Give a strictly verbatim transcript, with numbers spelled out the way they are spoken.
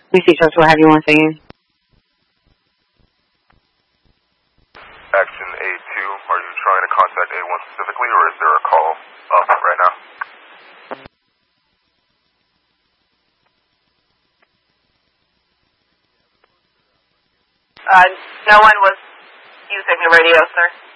B C Trust will have you on saying. Action A two, are you trying to contact A one specifically, or is there a call up right now? Uh, no one was using the radio, sir.